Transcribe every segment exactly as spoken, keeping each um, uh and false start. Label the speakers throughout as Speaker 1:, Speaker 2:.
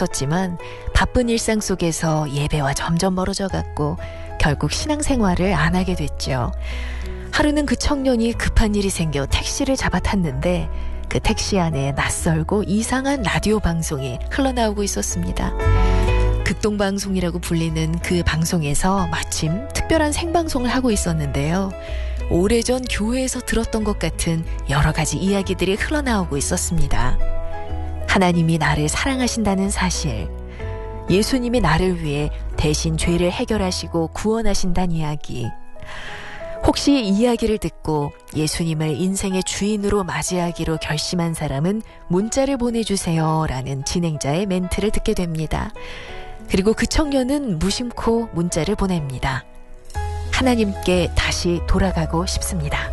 Speaker 1: 있었지만 바쁜 일상 속에서 예배와 점점 멀어져 갔고 결국 신앙생활을 안 하게 됐죠. 하루는 그 청년이 급한 일이 생겨 택시를 잡아 탔는데 그 택시 안에 낯설고 이상한 라디오 방송이 흘러나오고 있었습니다. 극동방송이라고 불리는 그 방송에서 마침 특별한 생방송을 하고 있었는데요. 오래전 교회에서 들었던 것 같은 여러 가지 이야기들이 흘러나오고 있었습니다. 하나님이 나를 사랑하신다는 사실, 예수님이 나를 위해 대신 죄를 해결하시고 구원하신다는 이야기, 혹시 이 이야기를 듣고 예수님을 인생의 주인으로 맞이하기로 결심한 사람은 문자를 보내주세요 라는 진행자의 멘트를 듣게 됩니다. 그리고 그 청년은 무심코 문자를 보냅니다. 하나님께 다시 돌아가고 싶습니다.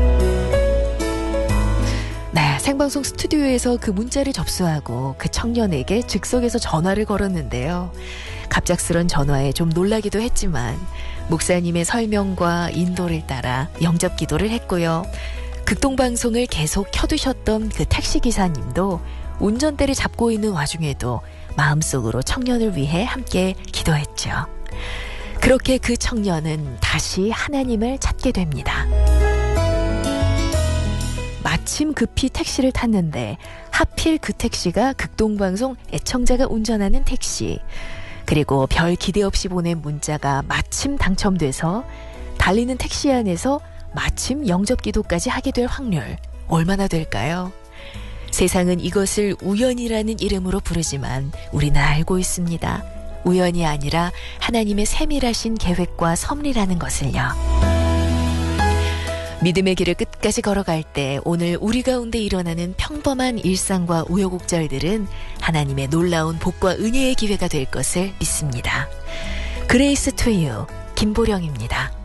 Speaker 1: 네, 생방송 스튜디오에서 그 문자를 접수하고 그 청년에게 즉석에서 전화를 걸었는데요. 갑작스런 전화에 좀 놀라기도 했지만 목사님의 설명과 인도를 따라 영접 기도를 했고요. 극동방송을 계속 켜두셨던 그 택시기사님도 운전대를 잡고 있는 와중에도 마음속으로 청년을 위해 함께 기도했죠. 그렇게 그 청년은 다시 하나님을 찾게 됩니다. 마침 급히 택시를 탔는데 하필 그 택시가 극동방송 애청자가 운전하는 택시, 그리고 별 기대 없이 보낸 문자가 마침 당첨돼서 달리는 택시 안에서 마침 영접기도까지 하게 될 확률 얼마나 될까요? 세상은 이것을 우연이라는 이름으로 부르지만 우리는 알고 있습니다. 우연이 아니라 하나님의 세밀하신 계획과 섭리라는 것을요. 믿음의 길을 끝까지 걸어갈 때 오늘 우리 가운데 일어나는 평범한 일상과 우여곡절들은 하나님의 놀라운 복과 은혜의 기회가 될 것을 믿습니다. 그레이스 투 유 김보령입니다.